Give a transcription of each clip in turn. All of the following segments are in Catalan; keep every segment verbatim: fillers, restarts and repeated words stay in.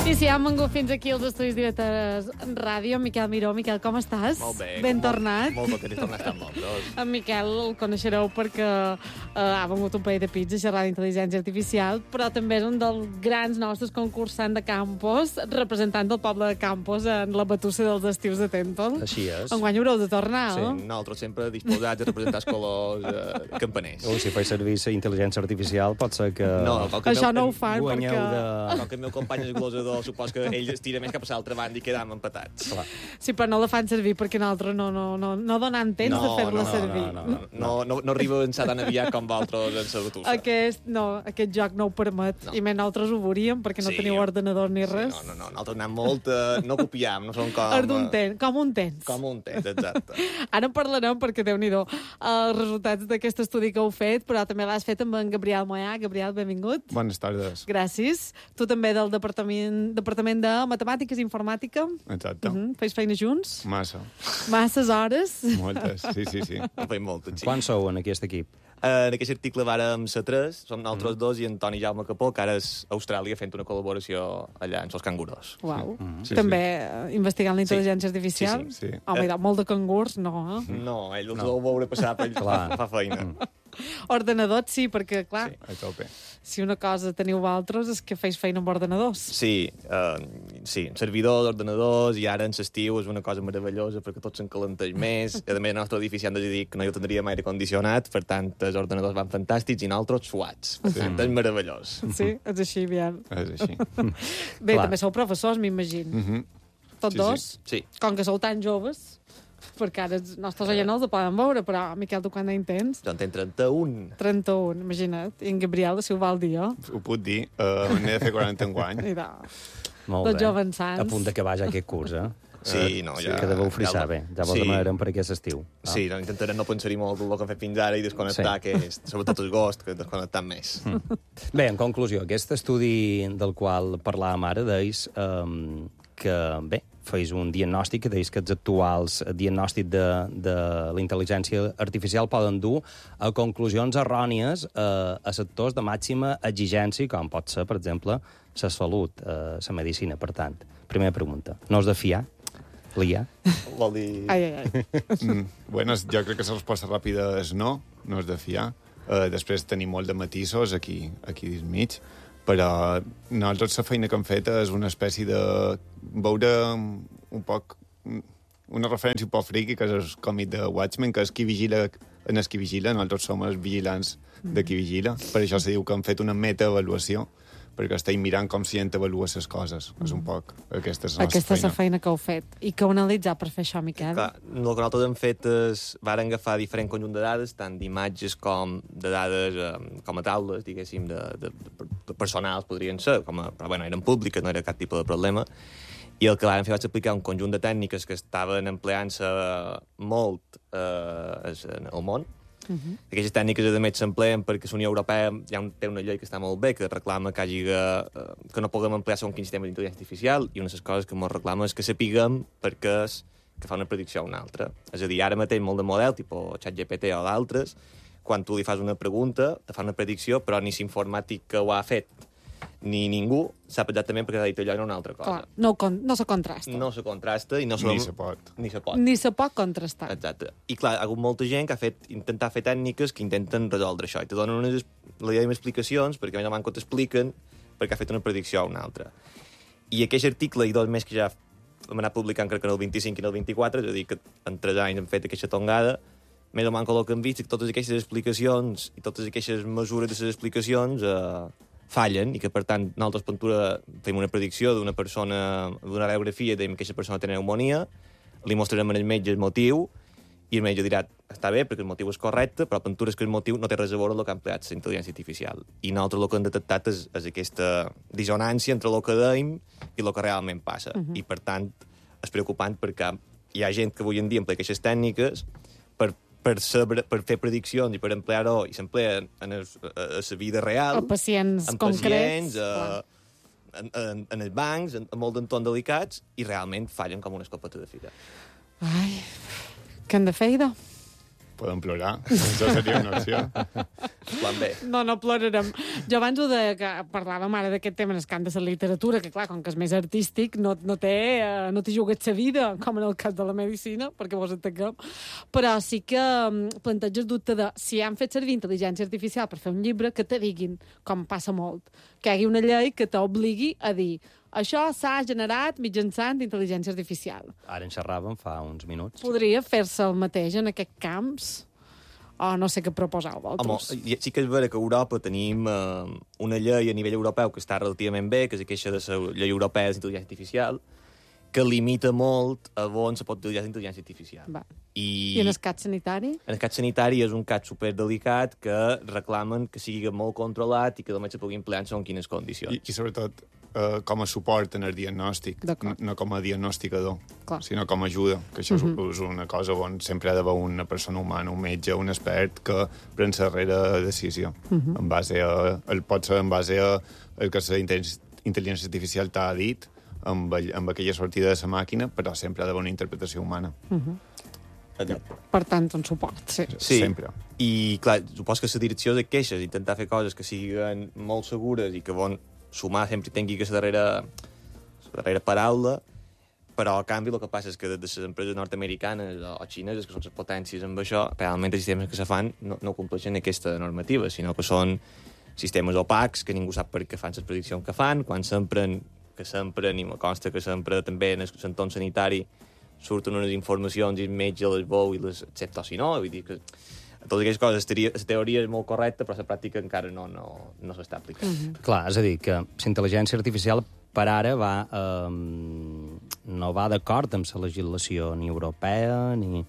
I si hem vengut fins aquí als estudis directes ràdio, Miquel Miró. Miquel, com estàs? Molt bé. Ben molt, tornat. Molt content de tornar a estar amb vosaltres. En Miquel el coneixereu perquè eh, ha vengut un parell de pits a xerrar d'intel·ligència artificial, però també és un dels grans nostres concursants de Campos, representant del poble de Campos en la batussa dels estius de Temple. Així és. Enguany haureu de tornar, Sí, no? nosaltres sempre disposats a representar els colors eh, campaners. O si faig servir la intel·ligència artificial, pot ser que... No, com que el Això meu- no ho fan guanyeu perquè... de... Com que el meu company és glosador, supos que ell es tira més cap a l'altra banda i quedam empatats. Clar. Sí, però no la fan servir perquè nosaltres no, no, no, no donen temps No, de fer-la no, servir. no, No, no, no, no arriba a avançar tan aviat com vosaltres en la batussa. Aquest, no, aquest joc no ho permet. No. I més nosaltres ho veuríem perquè no Sí. teniu ordenador ni Sí, res. no, no, no, nosaltres anem molt... Eh, no copiam, no som com... Ard d'un eh, ten, com un tens. Com un temps, exacte. Ara en parlarem perquè, Déu-n'hi-do, els resultats d'aquest estudi que heu fet, però també l'has fet amb en Gabriel Moyà. Gabriel, benvingut. Bones tardes. Gràcies. Tu també del Departament, Departament de Matemàtiques i Informàtica. Exacte. Uh -huh. Feis feina junts? Massa. Masses hores. Moltes. Sí, sí, sí. Ho feim molt, sí. Quan sou en aquest equip? Eh, en aquest article vàrem ser tres, som nosaltres Mm. dos i en Toni Jaume Capó, que ara és a Austràlia fent una col·laboració allà amb els cangurs. Uau. Sí, també sí. investigant la intel·ligència artificial. Sí, sí, sí. Home, hi ha molt de cangurs, no. Eh? No, ell els No. deu veure passar per ell, Clar. fa feina. Ordenadors sí, perquè, clar, A tope. si una cosa teniu altres és que feis feina amb ordenadors. Sí, uh, sí, servidors, ordenadors, i ara en l'estiu és una cosa meravellosa perquè tot s'encalenteix més. I a més, el nostre edifici han decidit que no hi tindríem aire condicionat, per tant, els ordenadors van fantàstics i nosaltres suats. Per tant, és meravellós. Sí, és així, bien. És així. Bé, Clar. també sou professors, m'imagino. Mm -hmm. Tots Sí, dos? Sí. Com que sou tan joves, perquè ara els nostres oients no els poden veure, però, Miquel, tu quant any tens? Jo en tenc trenta-un. trenta-un, imagina't. I en Gabriel, si ho val dir jo. Ho puc dir. Uh, N'he de fer quaranta-un anys. Mira, Molt tots bé. joves sants. A punt d'acabar ja aquest curs, eh? Sí, no, Sí, ja... que deveu frissar ja- bé. Ja vos sí. demanarem per aquest estiu. Ah. Sí, no, intentarem no pensar-hi molt del que hem fet fins ara i desconnectar, Sí. que és, sobretot el gost, que desconnectar més. Mm. Bé, en conclusió, aquest estudi del qual parlàvem ara deis um, que, bé, feis un diagnòstic, que deis que els actuals diagnòstics de, de la intel·ligència artificial poden dur a conclusions errònies eh, a sectors de màxima exigència, com pot ser, per exemple, la salut, eh, la medicina. Per tant, primera pregunta, no és de fiar? L'I A? Vol dir... Ai, ai, ai. Mm. Bueno, jo crec que la resposta ràpida és no, no és de fiar. Uh, després tenim molt de matisos aquí, aquí dins mig, però nosaltres la feina que hem fet és una espècie de veure un poc una referència un poc friqui, que és el còmic de Watchmen, que és qui vigila en el qui vigila, nosaltres som els vigilants de qui vigila. Per això se diu que hem fet una metaavaluació, perquè estem mirant com si gent avalua les coses. És un poc aquesta és la nostra Aquesta és la feina. feina que heu fet. I que heu analitzat per fer això, Miquel? Clar, el que nosaltres hem fet és... Varen agafar diferent conjunt de dades, tant d'imatges com de dades eh, com a taules, diguéssim, de, de, de personals, podrien ser, com a, però bueno, eren públiques, no era cap tipus de problema. I el que varen fer va ser aplicar un conjunt de tècniques que estaven empleant-se molt eh, en el món. Uh -huh. Aquestes tècniques, a més, s'empleen perquè la Unió Europea ja té una llei que està molt bé, que reclama que, hagi, eh, que no puguem emplear segons quin sistema d'intel·ligència artificial, i una de les coses que ens reclama és que sapiguem perquè és que fa una predicció a una altra. És a dir, ara mateix molt de model, tipus ChatGPT o d'altres, quan tu li fas una pregunta, te fa una predicció, però ni l'informàtic que ho ha fet ni ningú sap exactament perquè ha dit allò en una altra cosa. Clar, no, con- no se contrasta. No se contrasta i no se... Ni se pot. Ni se pot. Ni se pot contrastar. Exacte. I clar, hi ha hagut molta gent que ha fet intentar fer tècniques que intenten resoldre això i te donen unes, la idea explicacions perquè més o menys t'expliquen perquè ha fet una predicció a una altra. I aquest article i dos més que ja hem anat publicant crec que en el vint-i-cinc i en el vint-i-quatre, és a dir, que en tres anys hem fet aquesta tongada, més o menys el que hem vist és que totes aquestes explicacions i totes aquestes mesures de les explicacions eh, fallen i que, per tant, nosaltres Pentura fem una predicció d'una persona, d'una radiografia, dèiem que aquesta persona té pneumonia, li mostrarem al metge el motiu i el metge dirà, està bé, perquè el motiu és correcte, però Pentura és que el motiu no té res a veure amb el que ha empleat la intel·ligència artificial. I nosaltres el que hem detectat és, és aquesta dissonància entre el que dèiem i el que realment passa. Uh -huh. I, per tant, és preocupant perquè hi ha gent que avui en dia emplea aquestes tècniques per per, saber, per fer prediccions i per emplear-ho, i s'emplea en, en la vida real. A pacients en concrets. Pacients, a, en, en, en els bancs, en, en molts entorns delicats, i realment fallen com una escopeta de fira. Ai, què hem de fer, idò? Podem plorar. Això seria una opció. Plan B. No, no plorarem. Jo abans ho deia, que parlàvem ara d'aquest tema en el camp de la literatura, que clar, com que és més artístic, no, no té, eh, no t'hi jugues la vida, com en el cas de la medicina, perquè vos entenguem, però sí que um, planteges dubte de si han fet servir intel·ligència artificial per fer un llibre, que te diguin, com passa molt, que hi hagi una llei que t'obligui a dir això s'ha generat mitjançant intel·ligència artificial. Ara en xerràvem fa uns minuts. Podria fer-se el mateix en aquests camps? O no sé què proposeu, vosaltres. Home, sí que és vera que a Europa tenim eh, una llei a nivell europeu que està relativament bé, que és aquesta de la llei europea d'intel·ligència artificial, que limita molt a on se pot utilitzar intel·ligència artificial. Va. I, I en el cas sanitari? En el cas sanitari és un cas superdelicat que reclamen que sigui molt controlat i que només se pugui emplear en segons quines condicions. I, i sobretot, uh, com a suport en el diagnòstic, no, no com a diagnosticador, Clar. sinó com a ajuda, que això Mhm. uh -huh. és una cosa on sempre ha d'haver una persona humana, un metge, un expert, que pren la darrera decisió, uh Mhm. -huh. en base a, el, pot ser en base a el que la intel·ligència artificial t'ha dit, amb, amb aquella sortida de la màquina, però sempre ha d'haver una interpretació humana. Per tant, un suport, sí. Sí, Sempre. i clar, supos que la direcció és aquesta, és intentar fer coses que siguin molt segures i que von sumar sempre tingui aquesta darrera, la darrera paraula, però a canvi el que passa és que des de les empreses nord-americanes o xineses, que són les potències amb això, realment els sistemes que se fan no, no compleixen aquesta normativa, sinó que són sistemes opacs, que ningú sap per què fan les prediccions que fan, quan s'empren, que s'empren, i me consta que s'empren també en l'entorn sanitari, surten unes informacions i el metge les veu i les accepta o si no, vull dir que totes aquelles coses, la teoria és molt correcta, però la pràctica encara no, no, no s'està aplicant. Mm -hmm. Clar, és a dir, que la intel·ligència artificial per ara va, eh, no va d'acord amb la legislació ni europea ni...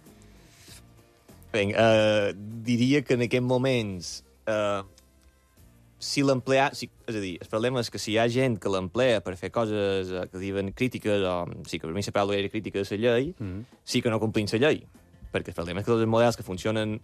Bé, eh, diria que en aquests moments eh, si l'emplea... Si, és a dir, el problema és que si hi ha gent que l'emplea per fer coses eh, que diuen crítiques, o sí que per mi la paraula era crítica de la llei, mm -hmm. sí que no complint la llei. Perquè el problema és que tots els models que funcionen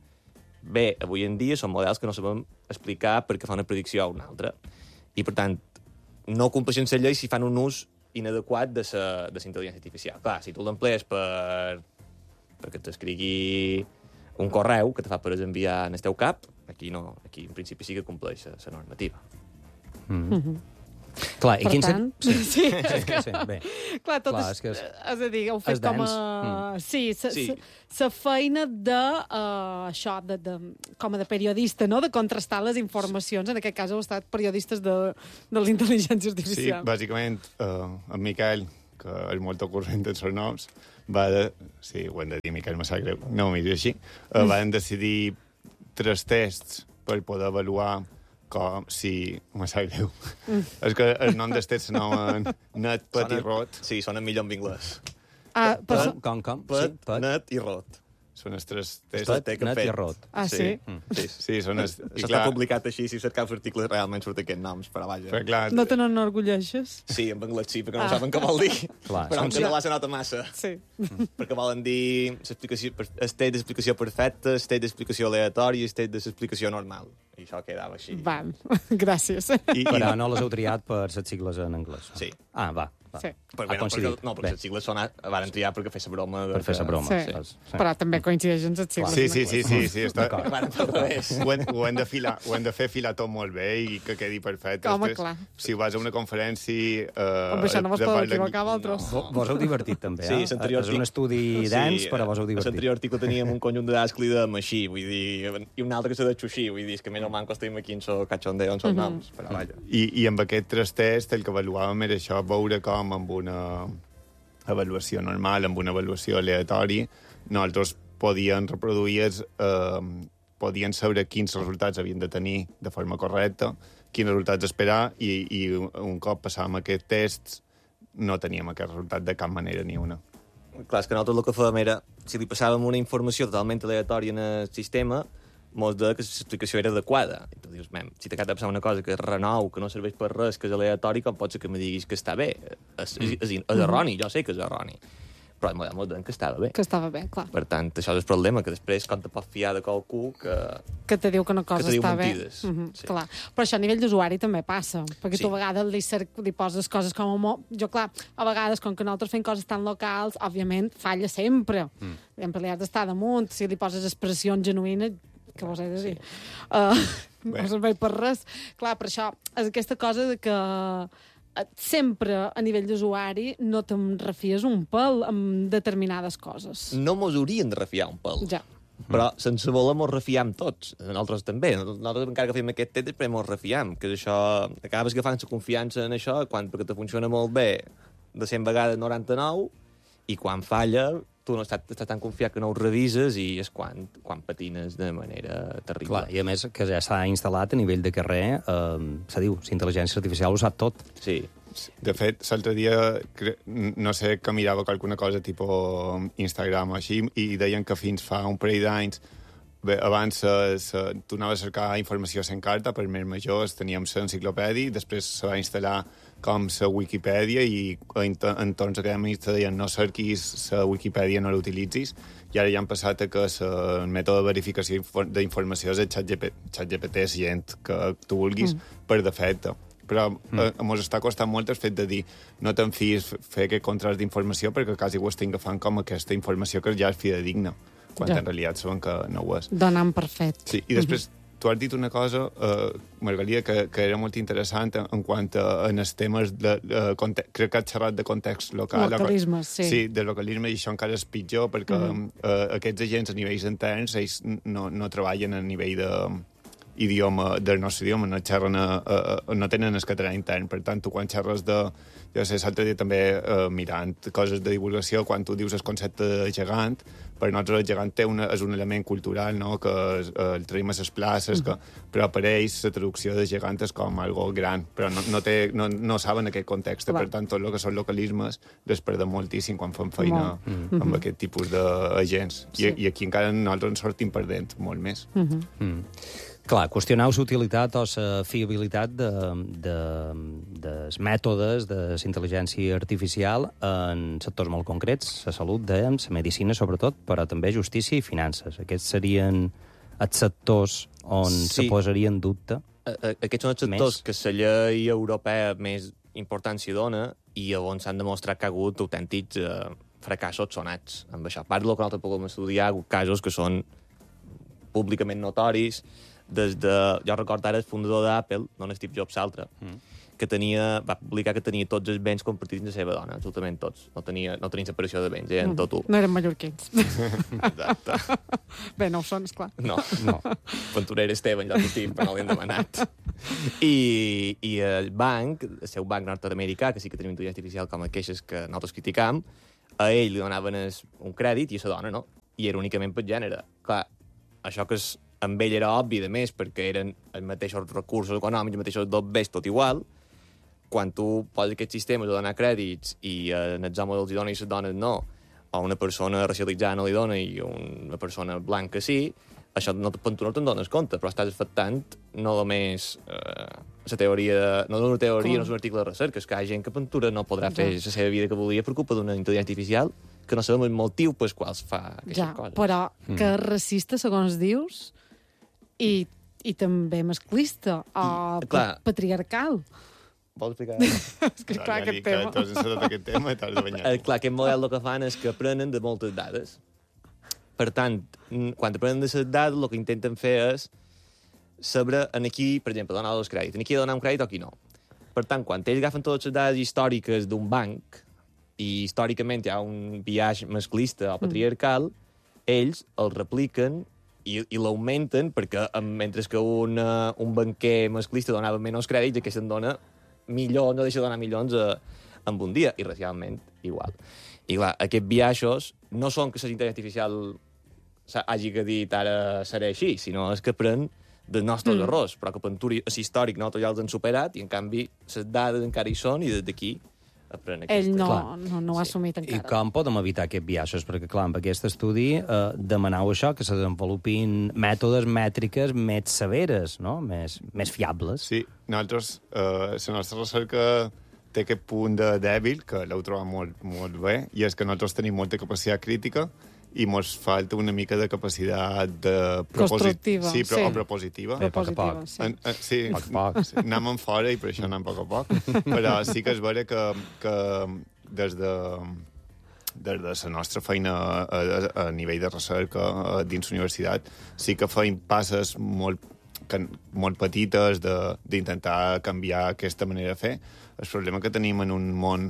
bé avui en dia són models que no sabem explicar perquè fan una predicció a una altra. I, per tant, no compleixen la llei si fan un ús inadequat de la, de la intel·ligència artificial. Clar, si tu l'emplees per, perquè t'escrigui un correu que te fa per enviar en el teu cap, aquí no, aquí en principi sí que compleix la normativa. Mm -hmm. Mm-hmm. Clar, i Per quin tant, sí, sí, sí, sí, bé. clar, tot Clar, és, és que és- és a dir, heu fet és com dens. a... Mm. Sí, sa, Sí. Sa, sa feina de, uh, això, de, de, com a de periodista, no?, de contrastar les informacions. En aquest cas heu estat periodistes de, de la intel·ligència Sí, artificial. bàsicament, uh, en Miquel, que és molt corrent en els noms, va de... Sí, ho hem de dir, Miquel, me sap greu, no ho miri així. Uh, Mm. van decidir tres tests per poder avaluar com si... Me sap greu. Mm. És que el nom dels tests s'anomen net, pet i rot. Sí, sonen millor en anglès. Ah, per, Com, com, com? Pet, Sí, pet. net i rot. Són els tres tests. Pet, Té que net fet. i rot. Ah, sí? Sí, Sí, són els... I S'està clar, publicat així, si cercau articles realment surten aquests noms, però vaja. però clar, no te n'enorgulleixes? Sí, en anglès sí, perquè no Ah. saben què vol dir. Clar, però en són- català se nota massa. Sí. Perquè volen dir l'explicació, el state d'explicació perfecta, el state d'explicació aleatòria i el state d'explicació normal. I això quedava així. Va, gràcies. I, i, Però no les heu triat per les sigles en anglès. Sí. Ah, va. va. Sí. Perquè, Ha no, coincidit. perquè, no, perquè Bé, les sigles són, van triar perquè fes la broma. De per fer la que- broma. Sí. saps? Però també coincideixen les sigles. Sí, en sí, sí, anglès. sí, sí, està... D'acord. Van fer al revés. Ho hem, ho, hem de filar, ho hem de fer filar tot molt bé i que quedi perfecte. Home, Després, clar. si vas a una conferència... Eh, Home, això no vos de podeu parla- equivocar, vosaltres. Vo- Vos heu divertit, també, Sí, eh? l'anterior És un artic- estudi dens, però vos heu A divertit. l'anterior article teníem un conjunt de dades que li dèiem així, vull dir, i un altre que s'ha de xuxir, vull dir, és que més o manco estem aquí en so cachondeo, en sos Mhm. noms, però vaja. I, I amb aquest tres test el que avaluàvem era això, veure com amb una avaluació normal, amb una avaluació aleatòria, nosaltres podíem reproduir, eh, podien saber quins resultats havien de tenir de forma correcta, quins resultats esperar, i, i un cop passàvem aquests tests no teníem aquest resultat de cap manera ni una. Clar, és que nosaltres el que fèiem era, si li passàvem una informació totalment aleatòria en el sistema, mos deia que l'explicació era adequada. I tu dius, mem, si t'acaba de passar una cosa que és renou, que no serveix per res, que és aleatori, com pot ser que me diguis que està bé? És, és, és, és erroni, jo sé que és erroni. però el model modern que estava bé. Que estava bé, clar. Per tant, això és el problema, que després com te pots fiar de qualcú que... Que te diu que una cosa que te diu està mentides. bé. Mm -hmm, Sí. clar. Però això a nivell d'usuari també passa, perquè Sí. tu a vegades li, cer li poses coses com a... Mo... Jo, clar, a vegades, com que nosaltres fem coses tan locals, òbviament, falla sempre. Mm. Sempre li has d'estar damunt. Si li poses expressions genuïnes, què vols dir? Sí. Uh, no serveix per res. Clar, per això, és aquesta cosa de que sempre, a nivell d'usuari, no te'n refies un pèl amb determinades coses. No mos haurien de refiar un pèl. Ja. Però sense voler mos refiam tots. Nosaltres també. Nosaltres encara que fem aquest test, després mos refiam. Que això, acabes agafant la confiança en això, quan perquè te funciona molt bé, de cent vegades noranta-nou, i quan falla, tu no estàs, estàs tan confiat que no ho revises i és quan, quan patines de manera terrible. Clar, i a més que ja s'ha instal·lat a nivell de carrer, eh, se diu, la intel·ligència artificial ho sap tot. Sí. De fet, l'altre dia, no sé, que mirava alguna cosa tipus Instagram o així, i deien que fins fa un parell d'anys, bé, abans se, se, tu anaves a cercar informació sense carta, per més majors teníem l'enciclopèdia, després se va instal·lar com la Wikipedia i en entorns acadèmics te deien no cerquis la Wikipedia, no l'utilitzis, i ara ja han passat a que el mètode de verificació d'informació és el ChatGPT, és gent que tu vulguis, mm. per defecte. Però mm. eh, ens està costant molt el fet de dir no te'n fies fer aquest contrast d'informació perquè quasi ho estic agafant com aquesta informació que ja és fidedigna, quan ja. en realitat saben que no ho és. Donant per fet. Sí, i després mm-hmm. tu has dit una cosa, eh, Margalia, que, que era molt interessant en, en quant a en els temes de... de context, crec que has xerrat de context local. Localismes, sí. Sí, de localisme, i això encara és pitjor perquè mm-hmm. eh, aquests agents a nivells interns ells no, no treballen a nivell de idioma, del nostre idioma, no, xerren a, a, no tenen el català intern. Per tant, tu quan xerres de... Jo sé, l'altre dia també eh, mirant coses de divulgació, quan tu dius el concepte de gegant, per nosaltres el gegant té una, és un element cultural, no?, que eh, el traiem a les places, que, però per ells la traducció de gegant és com algo gran, però no, no, té, no, no saben aquest context. Per tant, tot el que són localismes les perdem moltíssim quan fem feina mm. amb aquest tipus d'agents. I, sí. I aquí encara nosaltres en sortim perdent molt més. Mm-hmm. Mm. Clar, qüestionar la utilitat o la fiabilitat de, de, dels mètodes de la intel·ligència artificial en sectors molt concrets, la salut, dèiem, la medicina, sobretot, però també justícia i finances. Aquests serien els sectors on sí. se posaria en dubte. Aquests són els sectors més. Que la llei europea més importància dona i on s'han demostrat que ha hagut autèntics eh, fracassos sonats amb això. Parlo que nosaltres puguem estudiar casos que són públicament notoris. Des de, jo recordo ara el fundador d'Apple, no Steve Jobs, l'altre, mm. que tenia, va publicar que tenia tots els béns compartits amb la seva dona, absolutament tots. No tenia, no tenia separació de béns, eren mm. tot u. No eren mallorquins. Exacte. Bé, no ho són, esclar. No, no. Venturera Esteban, ja t'estic, però no l'hem demanat. I, I el banc, el seu banc nord-americà, que sí que tenim intel·ligència artificial com a queixes que nosaltres criticam, a ell li donaven un crèdit i a la dona no. I era únicament per gènere. Clar, això que és amb ell era obvi, de més, perquè eren els mateixos recursos econòmics, els mateixos dos bés, tot igual. Quan tu poses aquests sistemes a donar crèdits i en els homes els donen i les dones no, o una persona racialitzada no li dona i una persona blanca sí, això no, tu no te'n dones compte, però estàs afectant no només eh, la teoria, no una teoria, Com? no és un article de recerca, és que hi ha gent que pintura no podrà fer ja. la seva vida que volia per culpa d'una intel·ligència artificial que no sabem el motiu pel qual es fa aquestes ja, coses. Però que és racista, segons dius, i, i també masclista o I, clar, patriarcal. Vols explicar? És que, clar, aquest tema... Que t'has encetat aquest tema i t'has de banyar. Eh, clar, aquest model el que fan és que aprenen de moltes dades. Per tant, quan aprenen de les dades, el que intenten fer és saber en aquí, per exemple, donar els crèdits. En aquí donar un crèdit o aquí no. Per tant, quan ells agafen totes les dades històriques d'un banc i històricament hi ha un biaix masclista o patriarcal, mm. ells el repliquen i, i l'augmenten perquè mentre que un, uh, un banquer masclista donava menys crèdits, aquest en dona milions, no deixa de donar milions a, en un dia, i racialment igual. I clar, aquests biaixos no són que la intel·ligència artificial hagi que dit ara serà així, sinó és que pren dels nostres mm. errors, però que per històric nosaltres ja els han superat i en canvi les dades encara hi són i des d'aquí ell no, no, no ho ha sí. assumit encara. I com podem evitar aquests biaixos? Perquè, clar, amb aquest estudi eh, demanau això, que se desenvolupin mètodes mètriques més severes, no? més, més fiables. Sí, nosaltres, eh, la nostra recerca té aquest punt de dèbil, que l'heu trobat molt, molt bé, i és que nosaltres tenim molta capacitat crítica i ens falta una mica de capacitat de... Constructiva, sí, però, sí. o propositiva. Però a poc a poc. Sí. En, en, sí, Poc a poc. sí, anem en fora i per això anem a poc a poc. Però sí que és vera que, que des de des de la nostra feina a, a, a nivell de recerca a, dins la universitat sí que feim passes molt, que, molt petites d'intentar canviar aquesta manera de fer. El problema que tenim en un món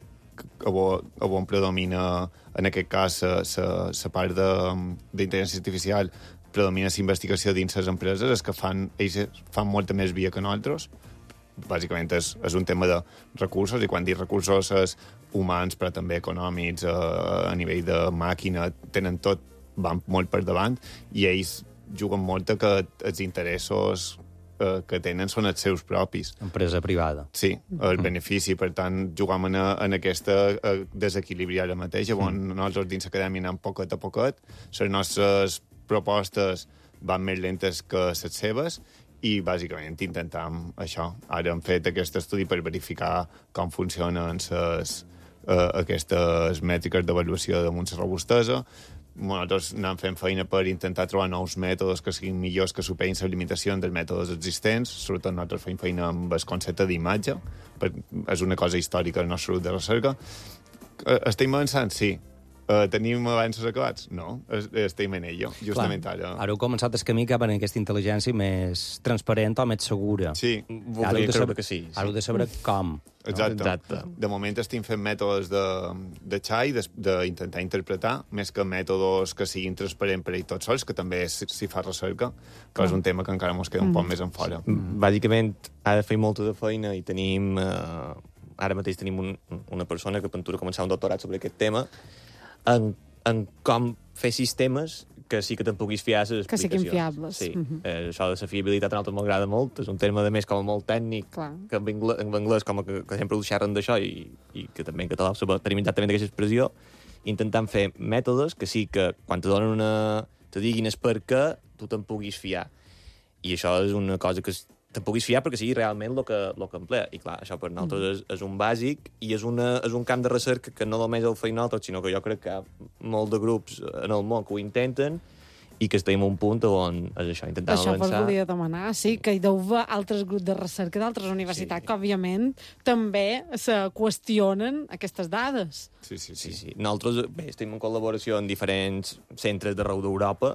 on predomina, en aquest cas, la part d'intel·ligència artificial, predomina la investigació dins les empreses, és que fan, ells fan molta més via que nosaltres. Bàsicament és, és un tema de recursos, i quan dic recursos és humans, però també econòmics, a, a nivell de màquina, tenen tot, van molt per davant, i ells juguen molt a que els interessos que tenen són els seus propis. Empresa privada. Sí, el benefici. Per tant, jugam en, en aquesta desequilibri ara mateix, on mm. nosaltres dins l'acadèmia anem poquet a poquet, les nostres propostes van més lentes que les seves, i bàsicament intentam això. Ara hem fet aquest estudi per verificar com funcionen ses, uh, aquestes mètriques d'avaluació damunt la robustesa. Nosaltres anem fent feina per intentar trobar nous mètodes que siguin millors, que superin les limitacions dels mètodes existents. Sobretot nosaltres fem feina amb el concepte d'imatge, és una cosa històrica del nostre grup de recerca. Estem avançant? Sí. Uh, tenim avanços acabats? No, estem en ello, justament Clar, ara. Ara heu començat el camí cap a aquesta intel·ligència més transparent o més segura. Sí. Voldria creure saber, que sí, sí. Ara heu de saber com. Exacte. No? Exacte. De moment estem fent mètodes de, de xai, d'intentar interpretar, més que mètodes que siguin transparents per ells tots sols, que també s'hi fa recerca, que és un tema que encara ens queda un poc més en fora. Bàsicament, ara fem molta de feina i tenim... Eh, ara mateix tenim un, una persona que a Pentura començar un doctorat sobre aquest tema, en, en com fer sistemes que sí que te'n puguis fiar les explicacions. Que siguin fiables. Sí. Uh -huh. eh, això de la fiabilitat a nosaltres m'agrada molt, és un terme de més com a molt tècnic, Clar. que en anglès, en anglès com a que, que sempre ho xerren d'això i, i que també en català tenim exactament aquesta expressió, intentant fer mètodes que sí que quan te donen una... te diguin és per què tu te'n puguis fiar. I això és una cosa que te'n puguis fiar perquè sigui realment el que, lo que emplea. I clar, això per nosaltres mm. és, és un bàsic i és, una, és un camp de recerca que no només el feim nosaltres, sinó que jo crec que hi ha molt de grups en el món que ho intenten i que estem a un punt on és això, intentar això avançar. Això vos volia demanar, sí, que hi deu haver altres grups de recerca d'altres universitats sí. que, òbviament, també se qüestionen aquestes dades. Sí, sí, sí. sí, sí. Nosaltres bé, estem en col·laboració en diferents centres d'arreu d'Europa.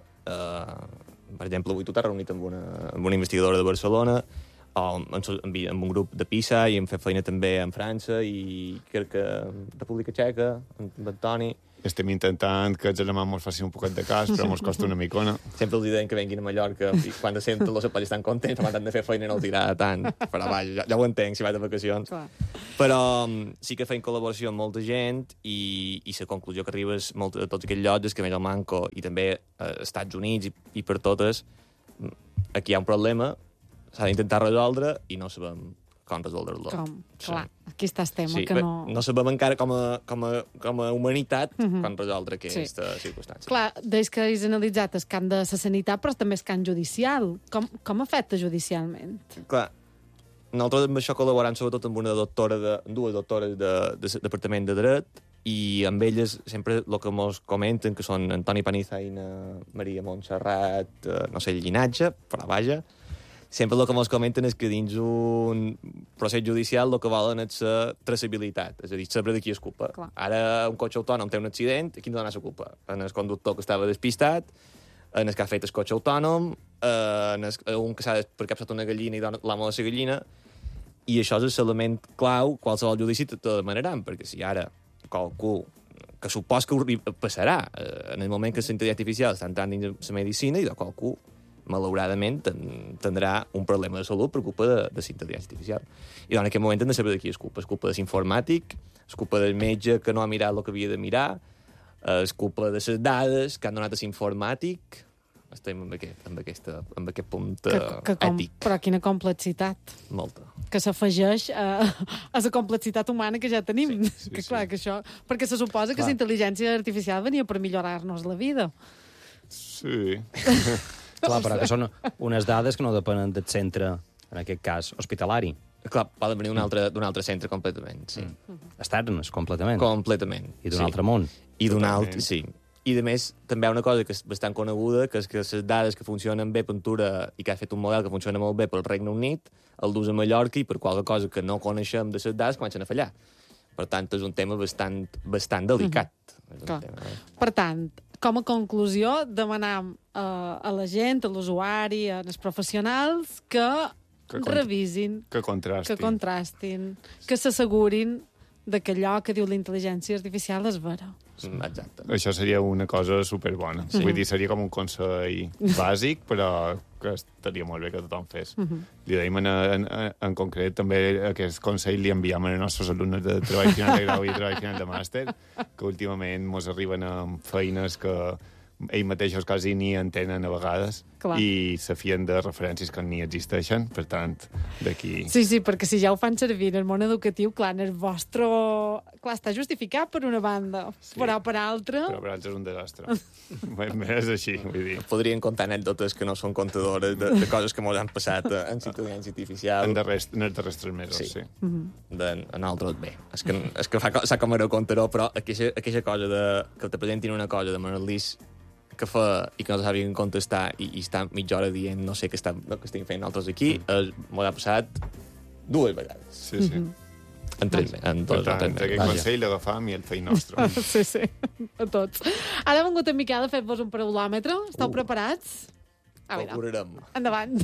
Eh, per exemple, avui tu t'has reunit amb una, amb una investigadora de Barcelona, o amb, amb, amb un grup de Pisa, i hem fet feina també en França, i crec que República Txeca, amb Antoni. Estem intentant que els alemans ens facin un poquet de cas, però ens costa una micona. Sempre els diuen que venguin a Mallorca i quan senten los pares estan contents, quan han de fer feina no els agrada tant. Però vaja, ja, ja ho entenc, si vaig de vacacions. Clar. Però um, sí que fem col·laboració amb molta gent i, i la conclusió que arribes molt, a tots aquells llocs és que més el Manco i també als Estats Units i, i per totes, aquí hi ha un problema, s'ha d'intentar resoldre i no sabem com resoldre-lo. Com? Sí. Clar, aquí està el tema, sí, que no... no sabem encara com a, com a, com a humanitat uh -huh. com resoldre aquesta sí. circumstància. Clar, deies que has analitzat el camp de la sanitat, però també el camp judicial. Com, com afecta judicialment? Clar, nosaltres amb això col·laborem sobretot amb una doctora de, dues doctores de, de, de Departament de Dret, i amb elles sempre el que ens comenten, que són Antoni Paniza i Maria Montserrat, eh, no sé el llinatge, però vaja, sempre el que ens comenten és que dins un procés judicial el que volen és la traçabilitat, és a dir, saber de qui és culpa. Clar. Ara un cotxe autònom té un accident, a qui no dona la culpa? En el conductor que estava despistat, en el que ha fet el cotxe autònom, en el, un que s'ha percapsat una gallina i dona l'amo de la gallina, i això és l'element clau, qualsevol judici te demanaran, perquè si ara qualcú, que supos que passarà en el moment que la intel·ligència artificial està entrant dins la medicina, i de qualcú malauradament ten, tindrà un problema de salut per culpa de, de la intel·ligència artificial. I en aquest moment hem de saber de qui és culpa. És culpa de l'informàtic, és culpa del metge que no ha mirat el que havia de mirar, és culpa de les dades que han donat a l'informàtic. Estem amb aquest, amb aquesta, amb aquest punt que, que com, ètic. Però quina complexitat. Molta. Que s'afegeix a, a la complexitat humana que ja tenim. Sí, sí, que, sí. clar, que això, perquè se suposa clar. que la intel·ligència artificial venia per millorar-nos la vida. Sí. Clar, però que són unes dades que no depenen del centre, en aquest cas, hospitalari. Clar, poden venir d'un altre, d'un altre centre completament, sí. Mm. Externes, completament. Completament. I d'un sí. altre món. I d'un Totalment. altre, sí. I, a més, també hi ha una cosa que és bastant coneguda, que és que les dades que funcionen bé per Tura i que ha fet un model que funciona molt bé pel Regne Unit, el dus a Mallorca i per qualque cosa que no coneixem de les dades comencen a fallar. Per tant, és un tema bastant, bastant delicat. Mm-hmm. És un tema... Per tant, com a conclusió, demanam eh, a la gent, a l'usuari, als professionals, que, Que cont- revisin, Que contrasti. que contrastin, que s'assegurin de que allò que diu la intel·ligència artificial és vera. Mm, Exacte. Això seria una cosa superbona. Sí. Vull dir, seria com un consell bàsic, però que estaria molt bé que tothom fes. Uh -huh. Li deim en, en, en concret, també aquest consell li enviem als nostres alumnes de treball final de grau i treball final de màster, que últimament mos arriben amb feines que ells mateixos quasi ni entenen a vegades. Clar. I se fien de referències que ni existeixen, per tant, d'aquí... Sí, sí, perquè si ja ho fan servir en el món educatiu, clar, en el vostre... Clar, està justificat per una banda, Sí. però per altra... Però per altres és un desastre. És així, vull dir. Podrien contar anècdotes que no són contadores de, de coses que ens han passat en intel·ligència artificial. En, darrers, en els darrers tres mesos, Sí. sí. De, en altres, bé. És que, és que fa, s'ha com era contador, però aquella, aquella cosa de, que te presentin una cosa de Manelís que fa i que no sabien contestar i, i estan mitja hora dient no sé què, està, no, què estem fent nosaltres aquí, mm. m'ho ha passat dues vegades. Sí, sí. Mhm. En tres, en Per dos o tant, tres mesos. aquest Vaja. consell l'agafam i el feim nostre. Sí, sí, a tots. Ara ha vengut en Miquel a fer-vos un paraulòmetre. Esteu Uh. preparats? A Ho veure, veurem. endavant.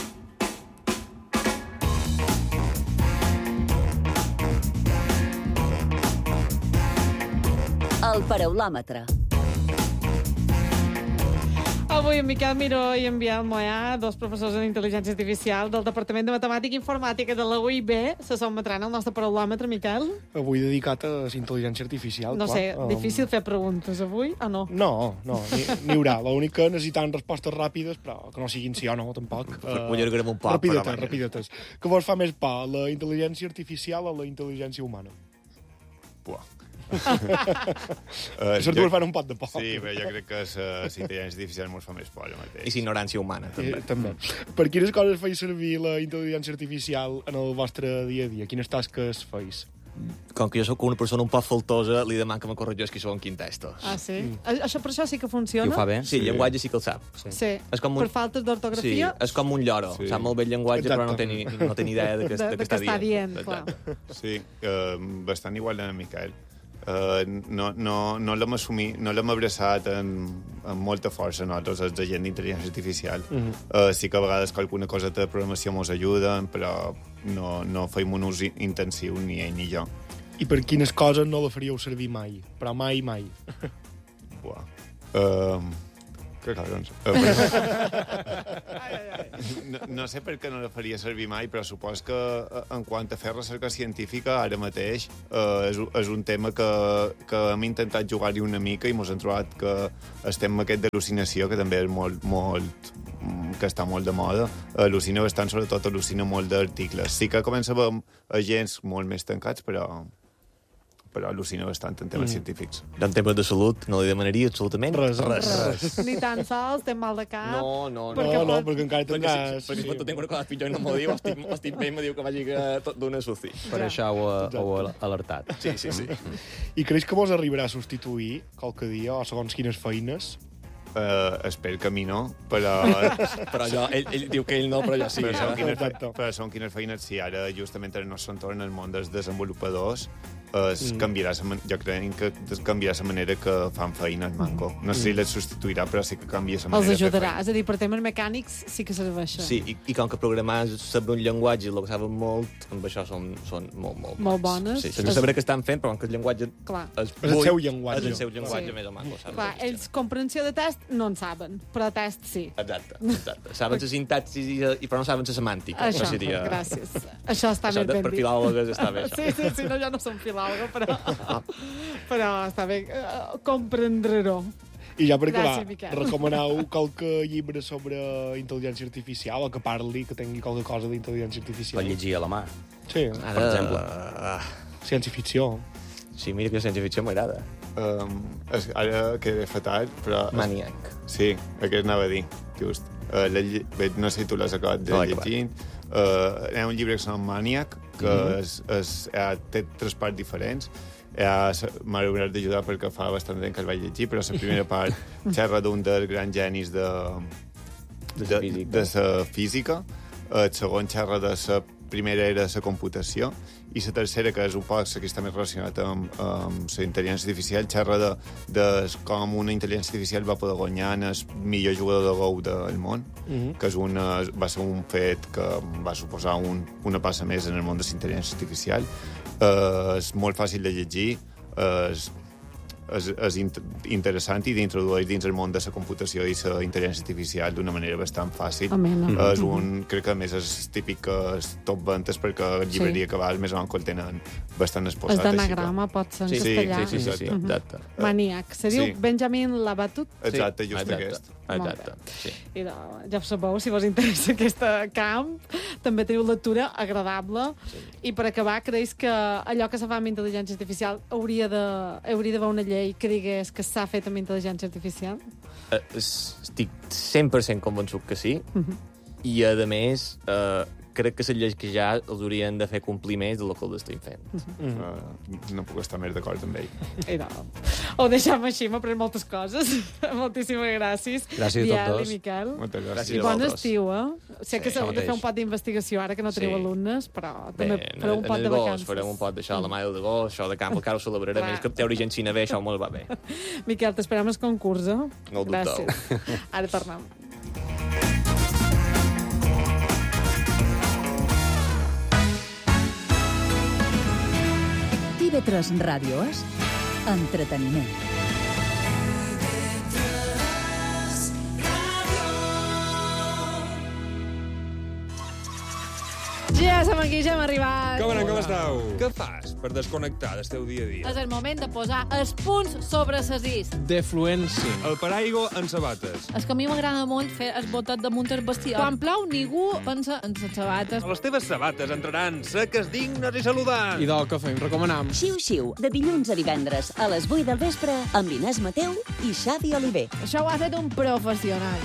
El paraulòmetre. Avui en Miquel Miró i en Biel Moyà, dos professors en Intel·ligència Artificial del Departament de Matemàtica i Informàtica de la U I B, se sotmetran al nostre paraulòmetre, Miquel. Avui dedicat a la intel·ligència artificial. No clar. sé, Um, difícil fer preguntes avui, o no? No, no, n'hi haurà. L'únic que necessitem respostes ràpides, però que no siguin sí o no, tampoc. Ho allargarem un poc, Rapidetes, però, vaja. rapidetes. Què vos fa més por, la intel·ligència artificial o la intel·ligència humana? Buah. Uh, jo- Això tu fan un pot de por. Sí, però jo crec que la intel·ligència artificial mos fa més por ara mateix. I la ignorància humana, també. Eh, també. Per quines coses feis servir la intel·ligència artificial en el vostre dia a dia? Quines tasques feis? Com que jo sóc una persona un poc faltosa, li deman que me corregís qui són quin textos. Ah, sí? Mm. Això, per això sí que I funciona? ho fa bé? Sí, el llenguatge sí que el sap. Sí. És com un- Per faltes Sí, d'ortografia? és com un lloro. Sí. Sap molt bé el llenguatge, però no té, Exacte. ni, no té ni idea de què, De, de, de què que està, està dient, clar. Exacte. Sí, uh, bastant igual en Miquel. Uh, no no, no l'hem assumit, no l'hem abraçat amb, amb molta força nosaltres, els agents d'intel·ligència artificial. Uh -huh. uh, sí que a vegades que alguna cosa de programació mos ajuda, però no, no feim un ús intensiu ni ell ni jo. I per quines coses no la faríeu servir mai? Però mai, mai. Buah. Uh, que cabrons. Uh, no, no sé per què no la faria servir mai, però supos que eh, en quant a fer recerca científica, ara mateix eh, és, és un tema que, que hem intentat jugar-hi una mica i mos hem trobat que estem amb aquest d'al·lucinació, que també és molt, molt que està molt de moda. Al·lucina bastant, sobretot al·lucina molt d'articles. Sí que comença a haver agents molt més tancats, però però al·lucina bastant en temes mm. científics. En temes de salut no li demanaria absolutament Res, res. res. Ni tan sols, té mal de cap. No, no, no. Perquè No, no, pot- perquè encara Perquè, tindràs... si, perquè si pot tenir una cosa pitjor i no m'ho diu, estic, estic bé i me diu que vagi que tot d'una suci. Per això ho, ha- ho ha alertat. Sí, sí, sí. I creus que vos arribarà a substituir qualque dia, o segons quines feines? Uh, espero que a mi no, però... Però jo, ell, ell diu que ell no, però jo sí. però, són eh? quines, fe- Exacte. però són quines feines, si ara justament en el nostre entorn, el món dels desenvolupadors, es mm. canviarà la, man- jo crec que es canviarà la manera que fan feina el manco. No sé si les substituirà, però sí que canvia la manera Els de fer ajudarà. feina. És a dir, per temes mecànics sí que serveixen. Sí, i, i com que programar és saber un llenguatge, el que saben molt, amb això són, són molt, molt, Molt bones. Sí, sense saber què estan fent, però com que el llenguatge Clar. és, És el seu llenguatge. És el seu llenguatge Sí. més o manco. Saben Clar, el que ells comprensió de test no en saben, però test sí. Exacte, exacte. Saben la sintaxis i, i però no saben la semàntica. Això, seria... gràcies. Això està Això més de, ben per dit. filòlogues està bé, això. Sí, sí, sí, no, jo no som filòloga, però, però està bé. Uh, comprendré-ho. I ja per Gràcies, acabar, Miquel. recomaneu qualque llibre sobre intel·ligència artificial o que parli, que tingui qualque cosa d'intel·ligència Per artificial? llegir a la mà. Sí, Ara, Per exemple. Ah, ciència-ficció. sí, mira que la ciència-ficció m'agrada. Um, es, ara queda fatal, però... Maniac. Sí, aquest anava a dir, just. Uh, la, lle- bé, no sé si tu l'has acabat de No no l'he acabat. llegir. Uh, hi ha un llibre que s'anom Maniac, que mm. és, és, ha, té tres parts diferents. Ja m'ha haurà d'ajudar perquè fa bastant temps que el vaig llegir, però la primera part xerra d'un dels grans genis de, de, de, de la física, el segon xerra de la primera era la computació, i la tercera, que és un poc la que està més relacionat amb, amb la intel·ligència artificial, xerra de, de com una intel·ligència artificial va poder guanyar el millor jugador de Go del món, mm-hmm. que és una, va ser un fet que va suposar un, una passa més en el món de la intel·ligència artificial. Uh, és molt fàcil de llegir, uh, és, és, és int interessant i d'introduir dins el món de la computació i la intel·ligència artificial d'una manera bastant fàcil. Amena. Uh, és un, crec que a més és típic que és top ventes perquè la llibreria sí. que val més o menys que el tenen bastant exposat. És d'anagrama, pot ser en sí, castellà. Sí, sí, sí, sí, exacte. Uh -huh. Maniac. Se diu sí. Benjamin Labatut? Exacte, just exacte. aquest. Exacte. Sí. I de, ja ho sabeu, si vos interessa aquest camp, també teniu lectura agradable. Sí. I per acabar, creus que allò que se fa amb intel·ligència artificial hauria de, hauria d'haver una llei que digués que s'ha fet amb intel·ligència artificial? Uh, estic cent per cent convençut que sí. Uh -huh. I, a més, uh, crec que les lleis que ja els haurien de fer complir més del que l'estem fent. Uh -huh. uh, no puc estar més d'acord amb ell. I no. Ho deixem així, m'ha après moltes coses. Moltíssimes gràcies. Gràcies a Biel tots dos. I Miquel. Moltes gràcies. I bon estiu, eh? Sé que sí, s'heu de fer un pot d'investigació ara que no teniu sí. alumnes, però bé, també fareu un pot de vacances. Farem un pot d'això a la Mare d'agost, això de camp, encara ho celebrarem, més que té origen cinevé, això molt va bé. Miquel, t'esperem al concurs, eh? No ho dubteu. Gràcies. Ara tornem. T V tres Ràdio és entreteniment. Ja som aquí, ja hem arribat. Com anem, com esteu? Què fas per desconnectar del teu dia a dia? És el moment de posar els punts sobre ses is. Defluència. El paraigua en sabates. És que a mi m'agrada molt fer el botet damunt el bestiar. Quan plou, ningú pensa en les sabates. Les teves sabates entraran seques, dignes i saludants. I del que fem, recomanam. Xiu-xiu, de dilluns a divendres, a les vuit del vespre, amb Inés Mateu i Xavi Oliver. Això ho ha fet un professional.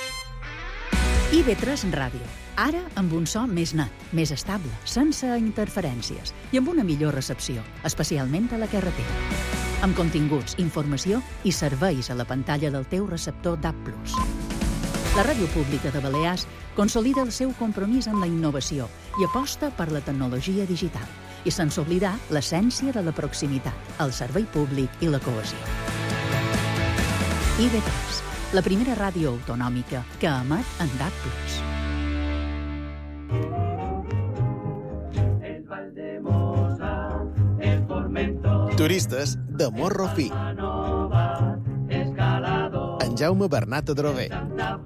I V tres Ràdio. Ara amb un so més net, més estable, sense interferències i amb una millor recepció, especialment a la carretera. Amb continguts, informació i serveis a la pantalla del teu receptor D A B plus. La ràdio pública de Balears consolida el seu compromís amb la innovació i aposta per la tecnologia digital, i sense oblidar l'essència de la proximitat, el servei públic i la cohesió. I V tres, la primera ràdio autonòmica que emet en D A B plus. Turistes de Morro Fi. En Jaume Bernat Adrover.